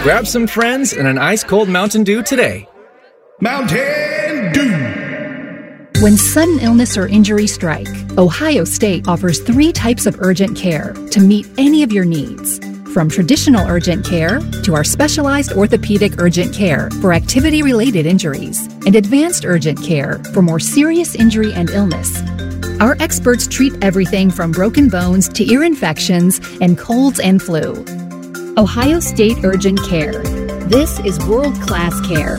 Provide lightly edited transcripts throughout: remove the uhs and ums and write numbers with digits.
Grab some friends and an ice-cold Mountain Dew today. Mountain Dew. When sudden illness or injury strike, Ohio State offers 3 types of urgent care to meet any of your needs. From traditional urgent care to our specialized orthopedic urgent care for activity-related injuries and advanced urgent care for more serious injury and illness. Our experts treat everything from broken bones to ear infections and colds and flu. Ohio State Urgent Care. This is world-class care.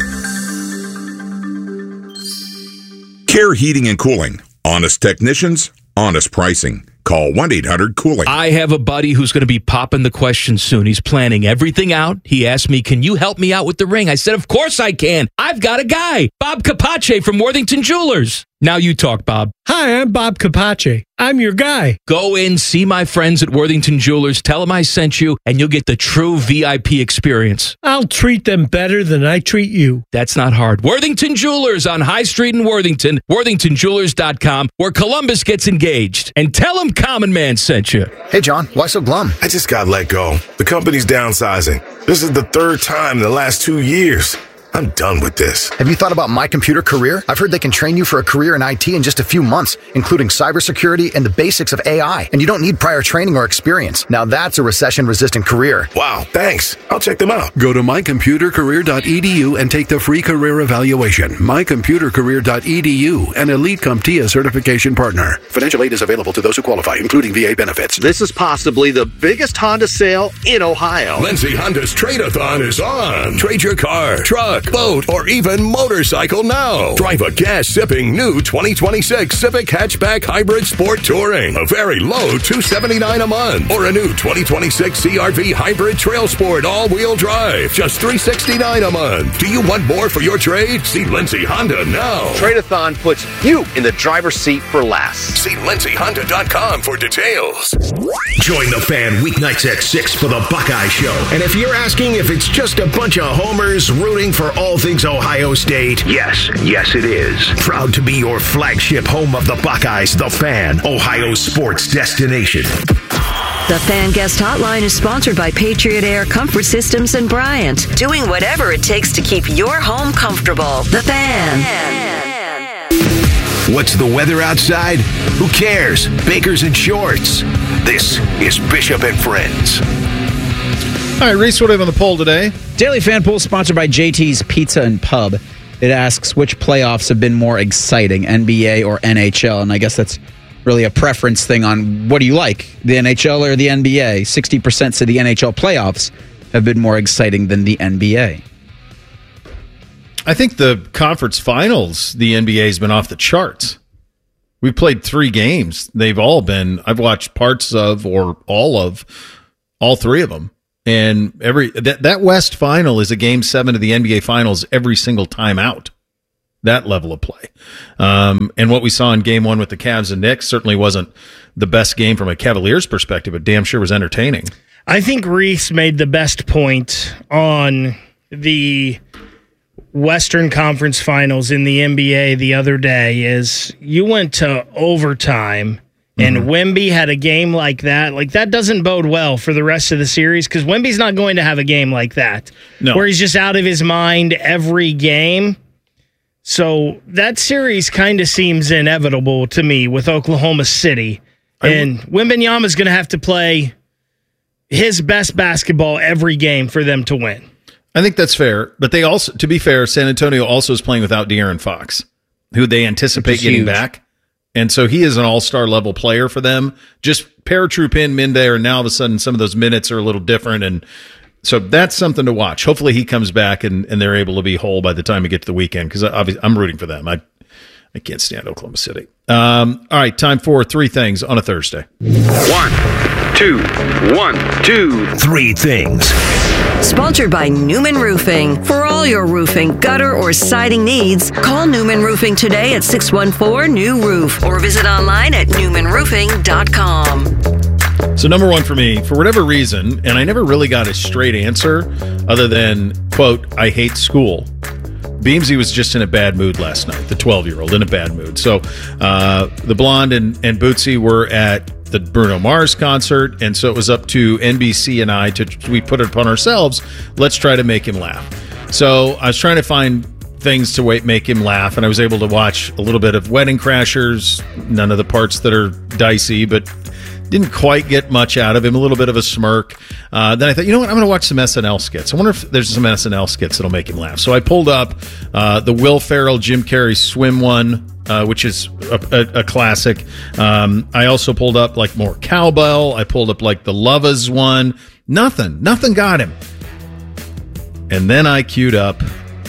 Care Heating and Cooling. Honest technicians, honest pricing. Call 1-800-COOLING. I have a buddy who's going to be popping the question soon. He's planning everything out. He asked me, can you help me out with the ring? I said, of course I can. I've got a guy, Bob Capace from Worthington Jewelers. Now you talk, Bob. Hi, I'm Bob Capace. I'm your guy. Go in, see my friends at Worthington Jewelers, tell them I sent you, and you'll get the true VIP experience. I'll treat them better than I treat you. That's not hard. Worthington Jewelers on High Street in Worthington, worthingtonjewelers.com, where Columbus gets engaged. And tell them Common Man sent you. Hey, John, why so glum? I just got let go. The company's downsizing. This is the 3rd time in the last 2 years. I'm done with this. Have you thought about My Computer Career? I've heard they can train you for a career in IT in just a few months, including cybersecurity and the basics of AI. And you don't need prior training or experience. Now that's a recession-resistant career. Wow, thanks. I'll check them out. Go to mycomputercareer.edu and take the free career evaluation. Mycomputercareer.edu, an Elite CompTIA certification partner. Financial aid is available to those who qualify, including VA benefits. This is possibly the biggest Honda sale in Ohio. Lindsay Honda's Trade-a-thon is on. Trade your car, truck, boat, or even motorcycle now. Drive a gas-sipping new 2026 Civic Hatchback Hybrid Sport Touring. A very low $279 a month. Or a new 2026 CRV Hybrid Trail Sport all-wheel drive. Just $369 a month. Do you want more for your trade? See Lindsay Honda now. Trade-a-thon puts you in the driver's seat for less. See LindsayHonda.com for details. Join the Fan weeknights at 6 for the Buckeye Show. And if you're asking if it's just a bunch of homers rooting for all things Ohio State, yes it is. Proud to be your flagship home of the Buckeyes, the Fan, Ohio sports destination. The Fan Guest Hotline is sponsored by Patriot Air Comfort Systems and Bryant, doing whatever it takes to keep your home comfortable. The Fan. What's the weather outside? Who cares? Bakers and shorts. This is Bishop and Friends. All right, Reese, what do we have on the poll today? Daily Fan Poll sponsored by JT's Pizza and Pub. It asks which playoffs have been more exciting, NBA or NHL? And I guess that's really a preference thing on what do you like, the NHL or the NBA? 60% say the NHL playoffs have been more exciting than the NBA. I think the conference finals, the NBA has been off the charts. We played 3 games. They've all been, I've watched parts of or all 3 of them. And that West final is a Game 7 of the NBA Finals every single time out. That level of play. And what we saw in Game 1 with the Cavs and Knicks certainly wasn't the best game from a Cavaliers perspective, but damn sure was entertaining. I think Reese made the best point on the Western Conference Finals in the NBA the other day is you went to overtime and Wemby had a game like that. Like, that doesn't bode well for the rest of the series because Wemby's not going to have a game like that where he's just out of his mind every game. So that series kind of seems inevitable to me with Oklahoma City. And Wembanyama's going to have to play his best basketball every game for them to win. I think that's fair. But they also, to be fair, San Antonio also is playing without De'Aaron Fox, who they anticipate getting back. And so he is an all-star level player for them. Just paratroop in there, and now all of a sudden some of those minutes are a little different. And so that's something to watch. Hopefully he comes back and they're able to be whole by the time we get to the weekend because I'm rooting for them. I can't stand Oklahoma City. All right, time for 3 things on a Thursday. 1, 2, 3 things. Sponsored by Newman Roofing. For all your roofing, gutter, or siding needs, call Newman Roofing today at 614-NEW-ROOF or visit online at newmanroofing.com. So number 1 for me, for whatever reason, and I never really got a straight answer other than, quote, I hate school. Beamsy was just in a bad mood last night, the 12-year-old in a bad mood. So the blonde and Bootsy were at the Bruno Mars concert, and so it was up to NBC and I we put it upon ourselves. Let's try to make him laugh. So I was trying to find things to make him laugh, and I was able to watch a little bit of Wedding Crashers, none of the parts that are dicey, but didn't quite get much out of him, a little bit of a smirk. Then I thought, you know what, I'm going to watch some SNL skits. I wonder if there's some SNL skits that'll make him laugh. So I pulled up the Will Ferrell, Jim Carrey swim one, which is a classic. I also pulled up like more Cowbell. I pulled up like the Lovas one. Nothing got him. And then I queued up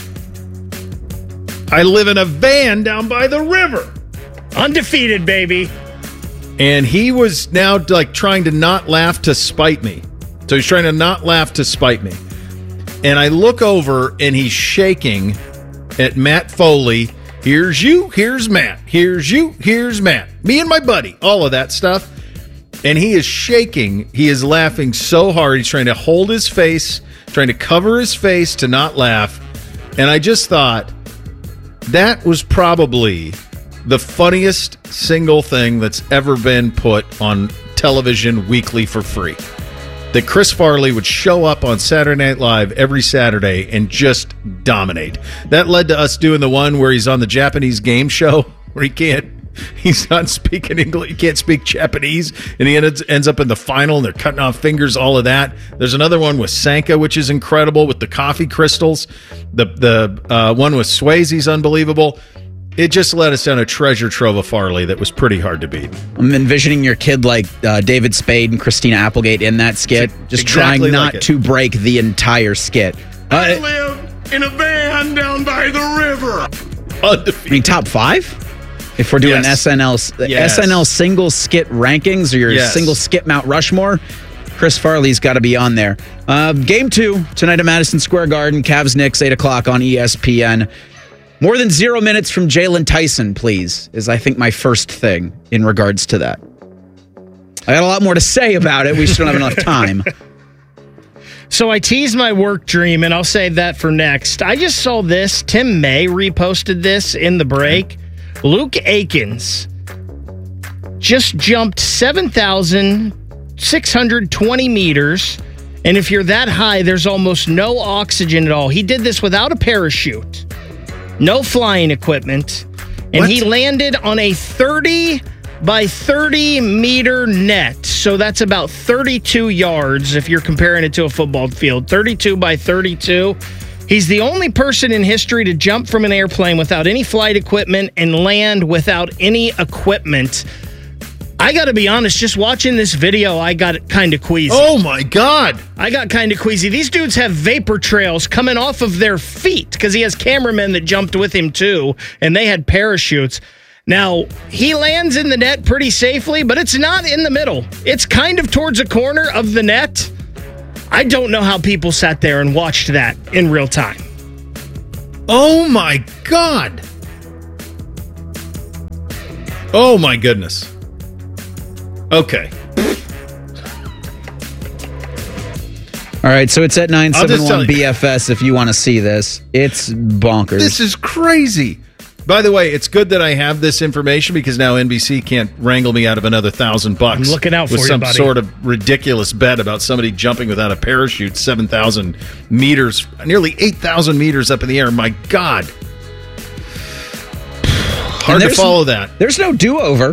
I live in a van down by the river. Undefeated, baby. And he was now like trying to not laugh to spite me. So he's trying to not laugh to spite me. And I look over and he's shaking at Matt Foley. Here's you, here's Matt. Here's you, here's Matt. Me and my buddy. All of that stuff. And he is shaking. He is laughing so hard. He's trying to hold his face, trying to cover his face to not laugh. And I just thought that was probably the funniest single thing that's ever been put on television weekly for free. That Chris Farley would show up on Saturday Night Live every Saturday and just dominate. That led to us doing the one where he's on the Japanese game show where he's not speaking English, he can't speak Japanese, and he ends up in the final and they're cutting off fingers, all of that. There's another one with Sanka, which is incredible, with the coffee crystals. The one with Swayze's unbelievable. It just led us down a treasure trove of Farley that was pretty hard to beat. I'm envisioning your kid like David Spade and Christina Applegate in that skit, just exactly trying not to break the entire skit. I live in a van down by the river. Undefeated. I mean, top 5? If we're doing SNL single skit rankings or your single skit Mount Rushmore, Chris Farley's got to be on there. Game 2 tonight at Madison Square Garden. Cavs Knicks 8 o'clock on ESPN. More than 0 minutes from Jalen Tyson, please, is I think my first thing in regards to that. I got a lot more to say about it. We just don't have enough time. So I teased my work dream, and I'll save that for next. I just saw this. Tim May reposted this in the break. Luke Aikens just jumped 7,620 meters. And if you're that high, there's almost no oxygen at all. He did this without a parachute. No flying equipment. And he landed on a 30 by 30 meter net. So that's about 32 yards if you're comparing it to a football field. 32 by 32. He's the only person in history to jump from an airplane without any flight equipment and land without any equipment. I got to be honest, just watching this video, I got kind of queasy. Oh, my God. I got kind of queasy. These dudes have vapor trails coming off of their feet because he has cameramen that jumped with him, too, and they had parachutes. Now, he lands in the net pretty safely, but it's not in the middle. It's kind of towards a corner of the net. I don't know how people sat there and watched that in real time. Oh, my God. Oh, my goodness. Okay. All right, so it's at 971 BFS if you want to see this. It's bonkers. This is crazy. By the way, it's good that I have this information because now NBC can't wrangle me out of another $1,000. I'm looking out for with you, some buddy. sort of ridiculous bet about somebody jumping without a parachute 7,000 meters, nearly 8,000 meters up in the air. My God. Hard to follow that. There's no do-over.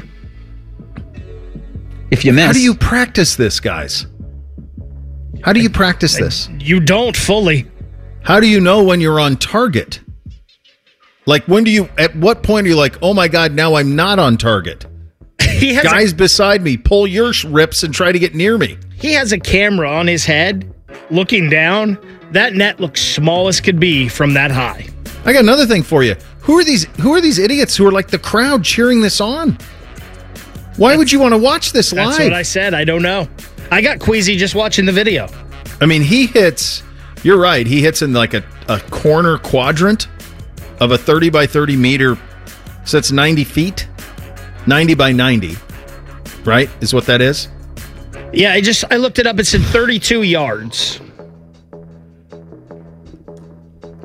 If you miss. How do you practice this, guys? How do you practice this? You don't fully. How do you know when you're on target? Like, at what point are you like, oh my God, now I'm not on target? Guys beside me, pull your rips and try to get near me. He has a camera on his head looking down. That net looks small as could be from that high. I got another thing for you. Who are these idiots who are like the crowd cheering this on? Why would you want to watch this live? That's what I said. I don't know. I got queasy just watching the video. I mean, you're right, he hits in like a corner quadrant of a 30 by 30 meter, so that's 90 feet? 90 by 90, right, is what that is? Yeah, I looked it up. It said 32 yards.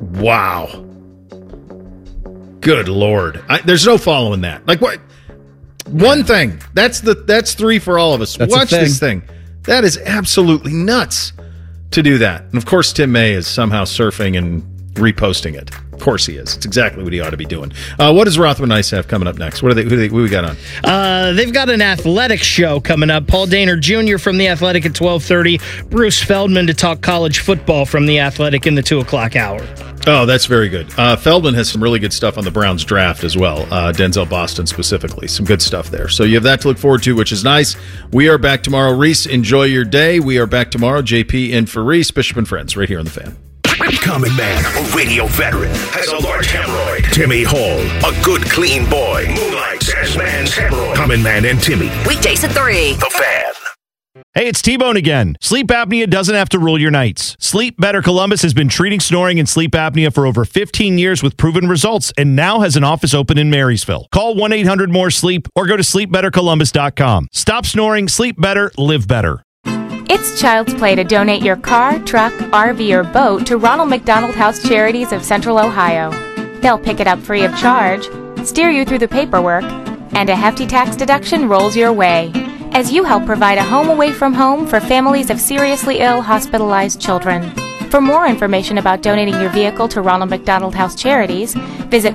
Wow. Good Lord. There's no following that. Like, what? One thing. That's 3 for all of us. Watch this thing. That is absolutely nuts to do that. And of course, Tim May is somehow surfing and reposting it. Of course he is. It's exactly what he ought to be doing. What does Rothman Ice have coming up next? Who we got on? They've got an athletics show coming up. Paul Dehner Jr. from The Athletic at 12:30. Bruce Feldman to talk college football from The Athletic in the 2 o'clock hour. Oh, that's very good. Feldman has some really good stuff on the Browns draft as well. Denzel Boston specifically. Some good stuff there. So you have that to look forward to, which is nice. We are back tomorrow. Reese, enjoy your day. We are back tomorrow. JP in for Reese, Bishop and Friends, right here on The Fan. Common man, a radio veteran, has a large hemorrhoid. Timmy Hall, a good, clean boy, moonlights as man's hemorrhoid. Common Man and Timmy. Weekdays at 3. The Fan. Hey, it's T-Bone again. Sleep apnea doesn't have to rule your nights. Sleep Better Columbus has been treating snoring and sleep apnea for over 15 years with proven results and now has an office open in Marysville. Call 1-800-MORE-SLEEP or go to sleepbettercolumbus.com. Stop snoring, sleep better, live better. It's Child's Play to donate your car, truck, RV, or boat to Ronald McDonald House Charities of Central Ohio. They'll pick it up free of charge, steer you through the paperwork, and a hefty tax deduction rolls your way as you help provide a home away from home for families of seriously ill, hospitalized children. For more information about donating your vehicle to Ronald McDonald House Charities, visit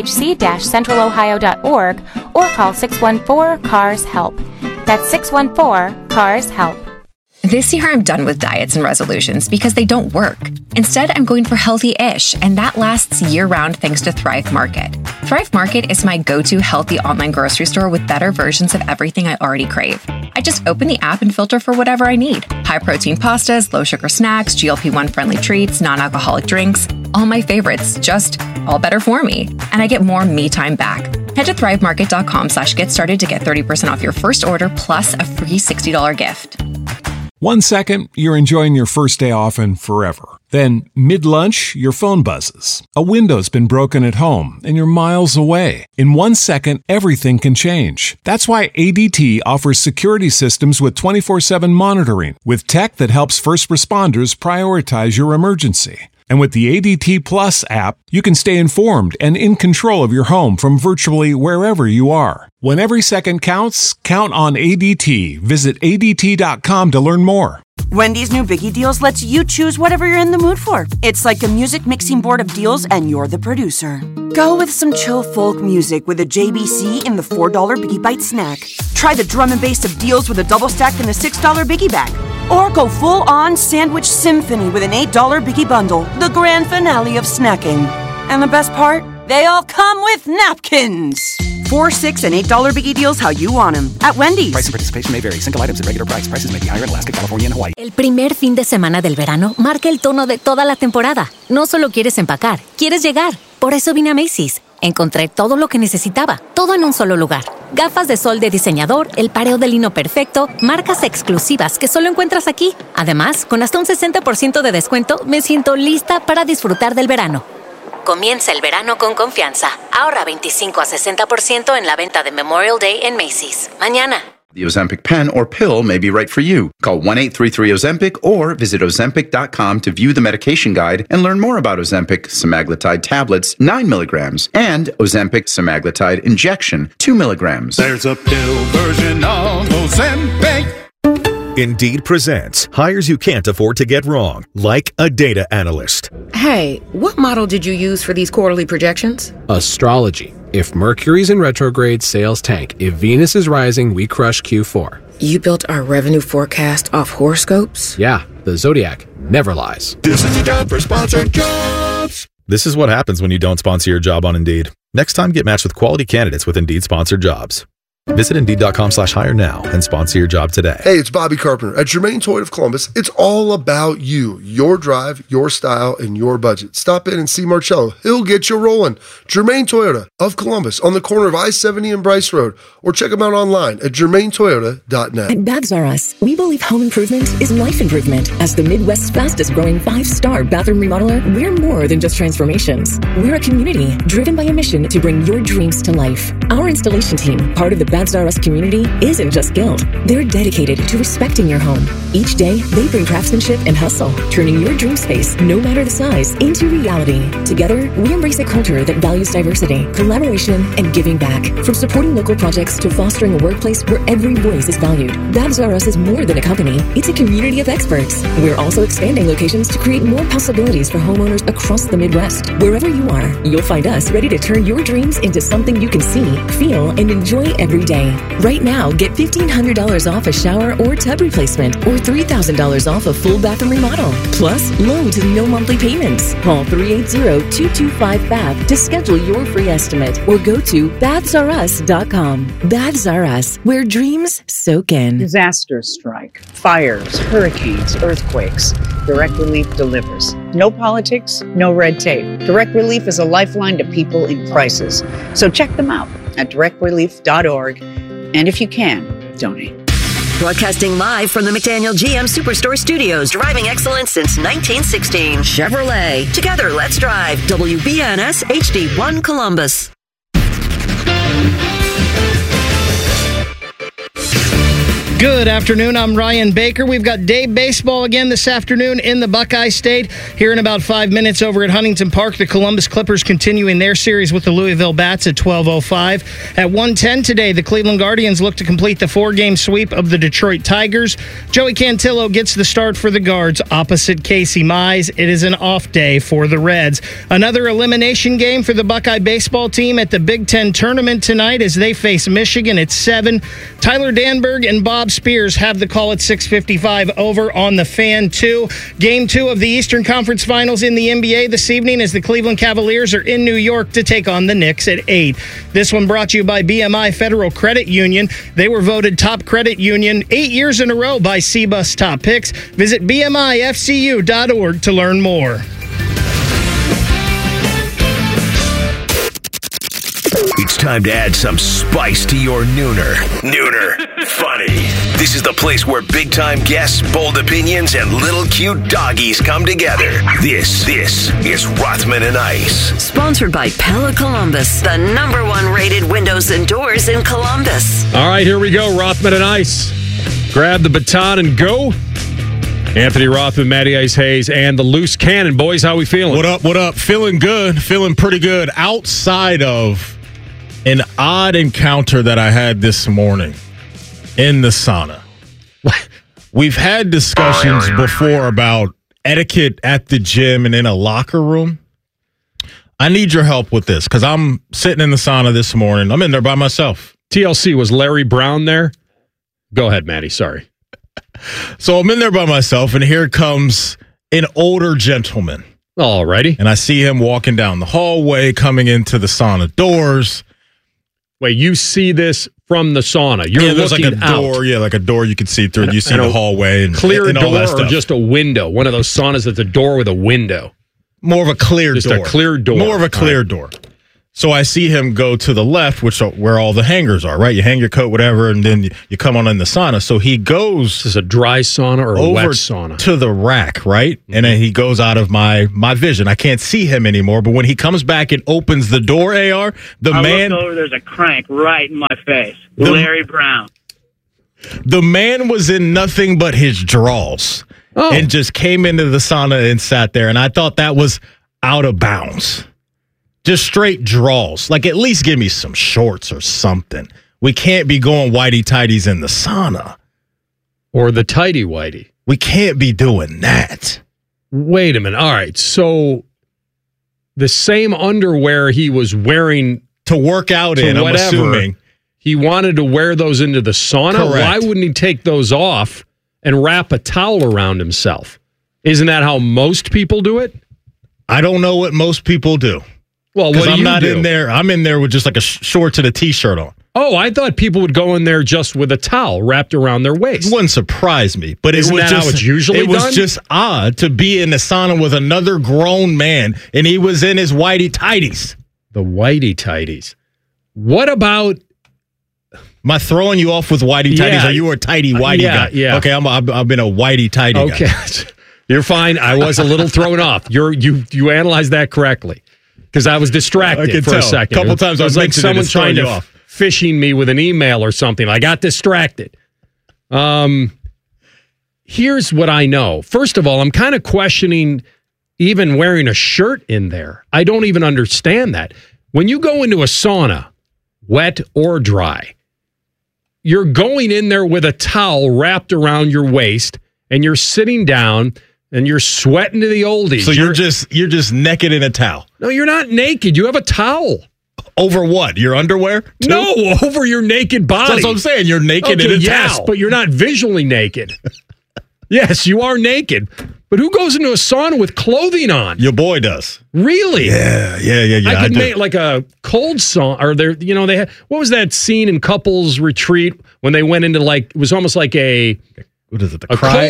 rmhc-centralohio.org or call 614-CARS-HELP. That's 614-CARS-HELP. This year, I'm done with diets and resolutions because they don't work. Instead, I'm going for healthy-ish, and that lasts year-round thanks to Thrive Market. Thrive Market is my go-to healthy online grocery store with better versions of everything I already crave. I just open the app and filter for whatever I need. High-protein pastas, low-sugar snacks, GLP-1 friendly treats, non-alcoholic drinks. All my favorites, just all better for me. And I get more me time back. Head to thrivemarket.com/get started to get 30% off your first order plus a free $60 gift. 1 second, you're enjoying your first day off and forever. Then, mid-lunch, your phone buzzes. A window's been broken at home, and you're miles away. In 1 second, everything can change. That's why ADT offers security systems with 24/7 monitoring, with tech that helps first responders prioritize your emergency. And with the ADT Plus app, you can stay informed and in control of your home from virtually wherever you are. When every second counts, count on ADT. Visit ADT.com to learn more. Wendy's new Biggie Deals lets you choose whatever you're in the mood for. It's like a music mixing board of deals, and you're the producer. Go with some chill folk music with a JBC in the $4 Biggie Bite snack. Try the drum and bass of deals with a double stack in the $6 Biggie Bag. Or go full-on sandwich symphony with an $8 Biggie Bundle, the grand finale of snacking. And the best part? They all come with napkins. $4, $6, and $8 Biggie Deals how you want them. At Wendy's. Price and participation may vary. Single items at regular price. Prices may be higher in Alaska, California, and Hawaii. El primer fin de semana del verano marca el tono de toda la temporada. No solo quieres empacar, quieres llegar. Por eso vine a Macy's. Encontré todo lo que necesitaba, todo en un solo lugar. Gafas de sol de diseñador, el pareo de lino perfecto, marcas exclusivas que solo encuentras aquí. Además, con hasta un 60% de descuento, me siento lista para disfrutar del verano. Comienza el verano con confianza. Ahorra 25 a 60% en la venta de Memorial Day en Macy's. Mañana. The Ozempic pen or pill may be right for you. Call 1-833-OZEMPIC or visit Ozempic.com to view the medication guide and learn more about Ozempic semaglutide tablets, 9 milligrams, and Ozempic semaglutide injection, 2 milligrams. There's a pill version of Ozempic. Indeed presents hires you can't afford to get wrong, like a data analyst. Hey, what model did you use for these quarterly projections? Astrology. If Mercury's in retrograde, sales tank. If Venus is rising, we crush Q4. You built our revenue forecast off horoscopes? Yeah, the Zodiac never lies. This is the job for sponsored jobs. This is what happens when you don't sponsor your job on Indeed. Next time, get matched with quality candidates with Indeed sponsored jobs. Visit Indeed.com/hire now and sponsor your job today. Hey, it's Bobby Carpenter. At Germain Toyota of Columbus, it's all about you, your drive, your style, and your budget. Stop in and see Marcello. He'll get you rolling. Germain Toyota of Columbus on the corner of I-70 and Bryce Road, or check them out online at germaintoyota.net. At Babs R Us, we believe home improvement is life improvement. As the Midwest's fastest growing 5-star bathroom remodeler, we're more than just transformations. We're a community driven by a mission to bring your dreams to life. Our installation team, part of the Babs R Us community isn't just guilt. They're dedicated to respecting your home. Each day, they bring craftsmanship and hustle, turning your dream space, no matter the size, into reality. Together, we embrace a culture that values diversity, collaboration, and giving back. From supporting local projects to fostering a workplace where every voice is valued, Babs R Us is more than a company. It's a community of experts. We're also expanding locations to create more possibilities for homeowners across the Midwest. Wherever you are, you'll find us ready to turn your dreams into something you can see, feel, and enjoy every day. Right now, get $1,500 off a shower or tub replacement, or $3,000 off a full bathroom remodel. Plus, low to no monthly payments. Call 380-225-BAB to schedule your free estimate, or go to babsrus.com. Babs R Us, where dreams soak in. Disasters strike, fires, hurricanes, earthquakes. Direct Relief delivers. No politics, no red tape. Direct Relief is a lifeline to people in crisis. So check them out at directrelief.org. And if you can, donate. Broadcasting live from the McDaniel GM Superstore Studios, driving excellence since 1916. Chevrolet. Together, let's drive. WBNS HD1 Columbus. Good afternoon. I'm Ryan Baker. We've got day baseball again this afternoon in the Buckeye State. Here in about 5 minutes over at Huntington Park, the Columbus Clippers continuing their series with the Louisville Bats at 12:05. At 1:10 today, the Cleveland Guardians look to complete the 4-game sweep of the Detroit Tigers. Joey Cantillo gets the start for the Guards opposite Casey Mize. It is an off day for the Reds. Another elimination game for the Buckeye baseball team at the Big Ten tournament tonight as they face Michigan at 7. Tyler Danberg and Bob Spears have the call at 6:55 over on the Fan 2. Game 2 of the Eastern Conference Finals in the NBA this evening as the Cleveland Cavaliers are in New York to take on the Knicks at 8. This one brought to you by BMI Federal Credit Union. They were voted top credit union 8 years in a row by CBUS Top Picks. Visit bmifcu.org to learn more. It's time to add some spice to your nooner. Nooner funny. This is the place where big-time guests, bold opinions, and little cute doggies come together. This is Rothman and Ice. Sponsored by Pella Columbus, the #1 rated windows and doors in Columbus. All right, here we go. Rothman and Ice. Grab the baton and go. Anthony Rothman, Matty Ice Hayes, and the Loose Cannon. Boys, how we feeling? What up, what up? Feeling good. Feeling pretty good. Outside of an odd encounter that I had this morning in the sauna. We've had discussions before about etiquette at the gym and in a locker room. I need your help with this because I'm sitting in the sauna this morning. I'm in there by myself. TLC, was Larry Brown there? Go ahead, Matty. Sorry. So I'm in there by myself, and here comes an older gentleman. Alrighty. And I see him walking down the hallway, coming into the sauna doors. Wait, you see this from the sauna? You're there's like a looking out. door. Yeah, like a door you can see through. You see the hallway and clear and all door that stuff. or just a window? One of those saunas that's a door with a window. More of a clear door. Just a clear door. More of a clear door. So I see him go to the left, which are where all the hangers are, right? You hang your coat, whatever, and then you come on in the sauna. So he goes. Is this a dry sauna or a wet sauna? To the rack, right? Mm-hmm. And then he goes out of my vision. I can't see him anymore. But when he comes back and opens the door, AR, I look over, there's a crank right in my face. Larry Brown. The man was in nothing but his drawers and just came into the sauna and sat there. And I thought that was out of bounds. Just straight draws. Like, at least give me some shorts or something. We can't be going whitey-tighties in the sauna. Or the tighty-whitey. We can't be doing that. Wait a minute. All right. So the same underwear he was wearing to work out in, I'm assuming. He wanted to wear those into the sauna? Correct. Why wouldn't he take those off and wrap a towel around himself? Isn't that how most people do it? I don't know what most people do. Well, what do I'm you not do? in there. I'm in there with just like a shorts and a t-shirt on. Oh, I thought people would go in there just with a towel wrapped around their waist. It wouldn't surprise me, but Isn't it was that just how it's usually it was done? just odd to be in the sauna with another grown man, and he was in his whitey tighties. The whitey tighties. What about? Am I throwing you off with whitey tighties? Yeah. Are you a tighty whitey guy? Yeah. Okay, I've been a whitey tighty guy. Okay, you're fine. I was a little thrown off. You analyzed that correctly because I was distracted I could for tell. a second. A couple times I was like mentioning someone it's throwing trying you to off. phishing me with an email or something. I got distracted. Here's what I know. First of all, I'm kind of questioning even wearing a shirt in there. I don't even understand that. When you go into a sauna, wet or dry, you're going in there with a towel wrapped around your waist, and you're sitting down and you're sweating to the oldies. So you're just naked in a towel. No, you're not naked. You have a towel. Over what? Your underwear? Too? No, over your naked body. That's what I'm saying. You're naked in a towel. But you're not visually naked. Yes, you are naked. But who goes into a sauna with clothing on? Your boy does. Really? Yeah. I could make like a cold sauna. Or they had, what was that scene in Couples Retreat when they went into it was almost like a... What is it? The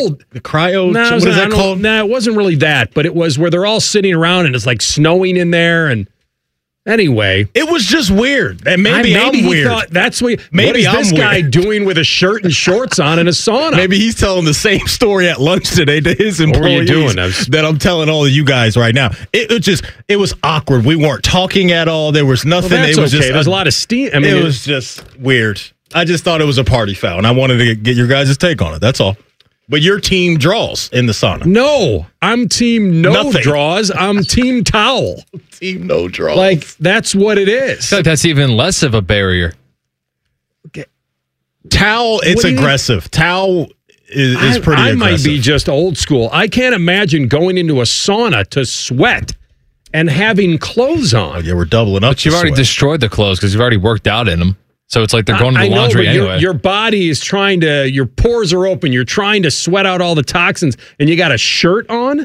No, cryo? What is that called? No, it wasn't really that, but it was where they're all sitting around and it's like snowing in there. And anyway, it was just weird. And maybe I'm weird. Thought that's what maybe what is this guy doing with a shirt and shorts on in a sauna? Maybe he's telling the same story at lunch today to his employees. What were you doing? That I'm telling all of you guys right now. It was awkward. We weren't talking at all. There was nothing. Well, that's it was okay. just There's a lot of steam. I mean, it was just weird. I just thought it was a party foul, and I wanted to get your guys' take on it. That's all. But your team draws in the sauna. No, I'm team draws. I'm team towel. Team no draws. Like, that's what it is. I feel like that's even less of a barrier. Okay. Towel, it's aggressive. Towel is pretty aggressive. I might be just old school. I can't imagine going into a sauna to sweat and having clothes on. Oh, yeah, we're doubling up. But you've already destroyed the clothes because you've already worked out in them. So it's like they're going to the laundry anyway. Your body is trying to, your pores are open. You're trying to sweat out all the toxins, and you got a shirt on?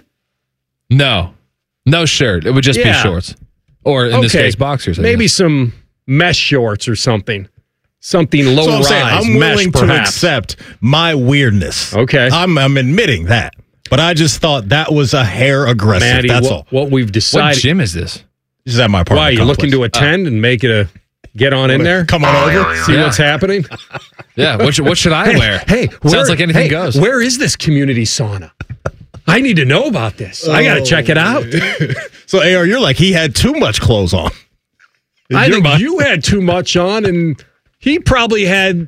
No shirt. It would just be shorts. Or in this case, boxers. Maybe some mesh shorts or something. Something low rise. I'm willing to accept my weirdness. Okay. I'm admitting that. But I just thought that was a hair aggressive. Maddie, that's all. What we've decided. What gym is this? This is at my apartment. Why, you looking to attend and make it a... Get on in there. Come on over. See what's happening. Yeah. What should I wear? Hey, sounds like anything goes. Where is this community sauna? I need to know about this. I got to check it out. So, AR, you're like, he had too much clothes on. I think you had too much on, and he probably had,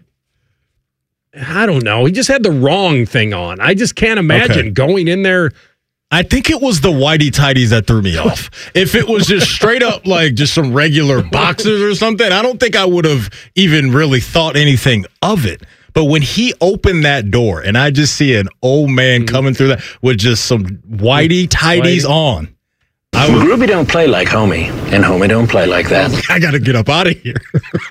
I don't know, he just had the wrong thing on. I just can't imagine going in there. I think it was the whitey-tighties that threw me off. If it was just straight up like just some regular boxers or something, I don't think I would have even really thought anything of it. But when he opened that door and I just see an old man coming through that with just some whitey-tighties on. Ruby don't play like Homie, and Homie don't play like that. I got to get up out of here.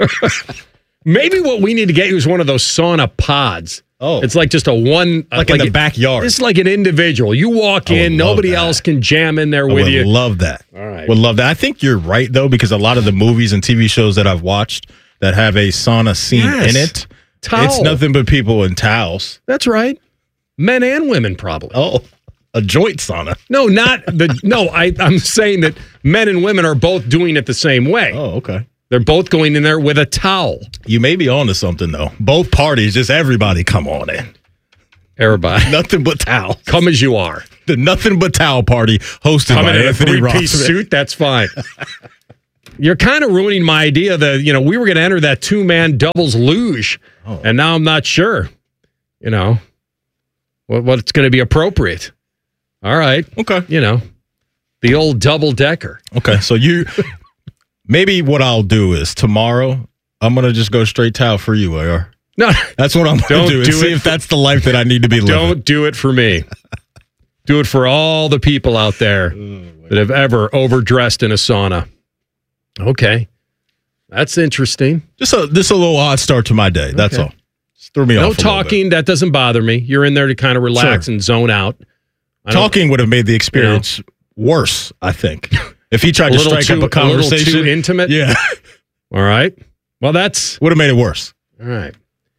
Maybe what we need to get you is one of those sauna pods. Oh. It's like just a one... Like in the backyard. It's like an individual. You walk in, nobody else can jam in there with you. I would love that. All right. Would love that. I think you're right, though, because a lot of the movies and TV shows that I've watched that have a sauna scene in it, it's nothing but people in towels. That's right. Men and women, probably. Oh, a joint sauna. No, not the... No, I'm saying that men and women are both doing it the same way. Oh, okay. They're both going in there with a towel. You may be on to something, though. Both parties, just everybody come on in. Everybody. Nothing but towel. Come as you are. The Nothing But Towel Party hosted by Anthony Ross. Come in a 3-piece suit, that's fine. You're kind of ruining my idea that, we were going to enter that 2-man doubles luge, and now I'm not sure, what's going to be appropriate. All right. Okay. The old double-decker. Okay, so maybe what I'll do is tomorrow, I'm going to just go straight towel for you, AR. No. That's what I'm going to do. See if that's the life that I need to be living. Don't do it for me. Do it for all the people out there that have ever overdressed in a sauna. Okay. That's interesting. Just a little odd start to my day. That's all. Just threw me off. No talking. That doesn't bother me. You're in there to kind of relax and zone out. Talking would have made the experience worse, I think. If he tried to strike up a conversation. A little too intimate? Yeah. All right. Well, that's... Would have made it worse. All right.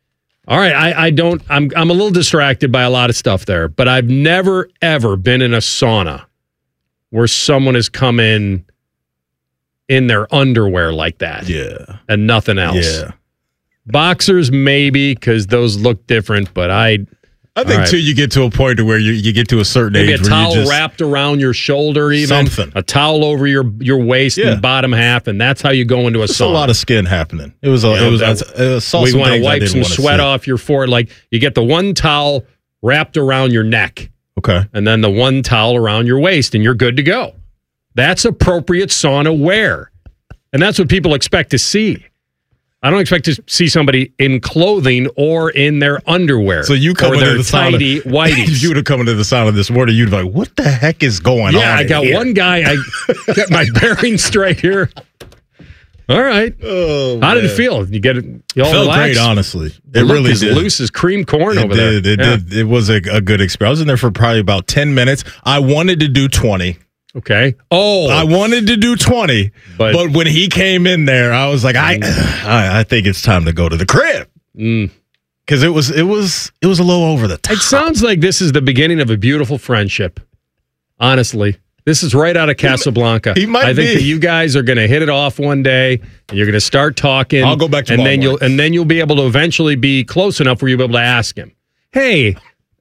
I'm a little distracted by a lot of stuff there, but I've never, ever been in a sauna where someone has come in their underwear like that. Yeah. And nothing else. Yeah. Boxers, maybe, because those look different, but I think, too, you get to a point where you get to a certain Maybe age a where towel you just... wrapped around your shoulder, even. Something. A towel over your waist and bottom half, and that's how you go into a There's sauna. a lot of skin happening. It was. We want to wipe some sweat off your forehead. Like, you get the one towel wrapped around your neck. Okay. And then the one towel around your waist, and you're good to go. That's appropriate sauna wear. And that's what people expect to see. I don't expect to see somebody in clothing or in their underwear. So you come into the tidy sauna. whiteies. If you would have come into the sauna this morning, you'd be like, what the heck is going on? Yeah, I got one guy. I got my bearings straight here. All right. Oh, how did it feel? You get it? You all felt relaxed? great, honestly. It really as did. loose as cream corn over there. It did. It was a good experience. I was in there for probably about 10 minutes. I wanted to do 20. Okay. Oh, I wanted to do 20, but when he came in there, I was like, I think it's time to go to the crib because it was a little over the top. It sounds like this is the beginning of a beautiful friendship. Honestly, this is right out of Casablanca. He might I think be. that you guys are going to hit it off one day, and you're going to start talking. I'll go back tomorrow and then you'll be able to eventually be close enough where you'll be able to ask him, "Hey,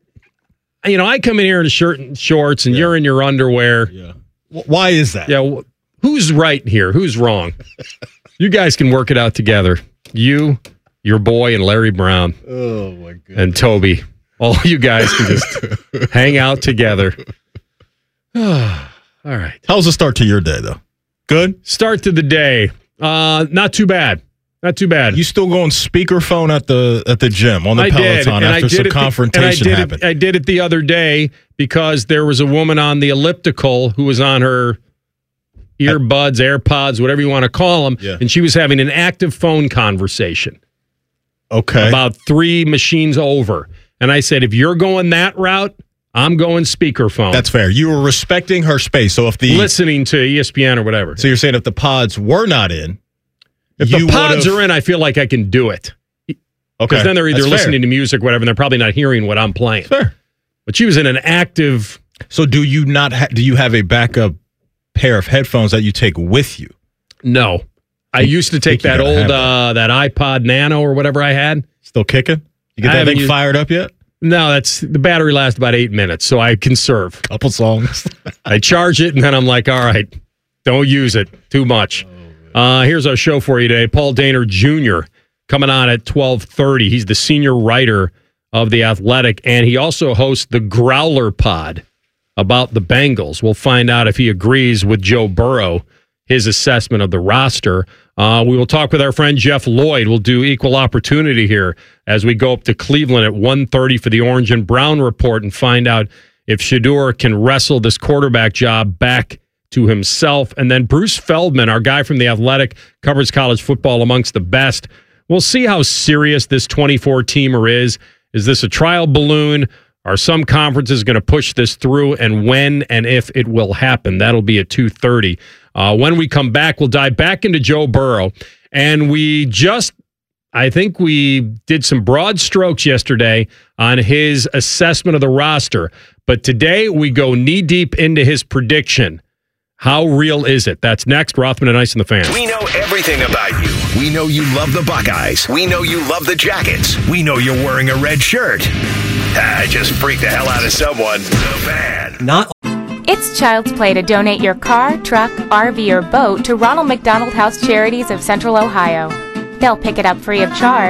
I come in here in a shirt and shorts, and you're in your underwear. Yeah. Why is that? Yeah, who's right here? Who's wrong? You guys can work it out together. You, your boy, and Larry Brown. Oh, my goodness. And Toby. All you guys can just hang out together. All right. How's the start to your day, though? Good? Start to the day. Not too bad. Not too bad. You still going speakerphone at the gym on the Peloton after some confrontation happened? I did it the other day because there was a woman on the elliptical who was on her earbuds, AirPods, whatever you want to call them, and she was having an active phone conversation. Okay. About 3 machines over. And I said, if you're going that route, I'm going speakerphone. That's fair. You were respecting her space. So if listening to ESPN or whatever. So you're saying if the pods were not in, if the pods are in, I feel like I can do it. Okay. Because then they're either listening to music, or whatever, and they're probably not hearing what I'm playing. Fair. But she was in an active. So do you not? Do you have a backup pair of headphones that you take with you? No, I used to take that old that iPod Nano or whatever I had. Still kicking? You get that thing fired up yet? No, the battery lasts about 8 minutes, so I conserve. Couple songs. I charge it, and then I'm like, all right, don't use it too much. Here's our show for you today. Paul Dehner Jr. coming on at 12:30. He's the senior writer of The Athletic, and he also hosts the Growler Pod about the Bengals. We'll find out if he agrees with Joe Burrow, his assessment of the roster. We will talk with our friend Jeff Lloyd. We'll do equal opportunity here as we go up to Cleveland at 1:30 for the Orange and Brown Report and find out if Shedeur can wrestle this quarterback job back to himself. And then Bruce Feldman, our guy from The Athletic, covers college football amongst the best. We'll see how serious this 24-teamer is. Is this a trial balloon? Are some conferences going to push this through, and when and if it will happen? That'll be at 2:30. When we come back, we'll dive back into Joe Burrow. And I think we did some broad strokes yesterday on his assessment of the roster. But today we go knee-deep into his prediction. How real is it? That's next. Rothman and Ice and the Fan. We know everything about you. We know you love the Buckeyes. We know you love the Jackets. We know you're wearing a red shirt. I just freaked the hell out of someone. The Fan. It's Child's Play to donate your car, truck, RV, or boat to Ronald McDonald House Charities of Central Ohio. They'll pick it up free of charge